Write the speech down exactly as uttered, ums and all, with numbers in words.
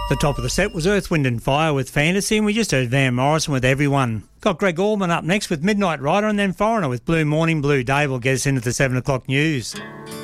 The top of the set was Earth, Wind and Fire with Fantasy, and we just heard Van Morrison with Everyone. Got Greg Allman up next with Midnight Rider, and then Foreigner with Blue Morning Blue. Dave will get us into the seven o'clock news.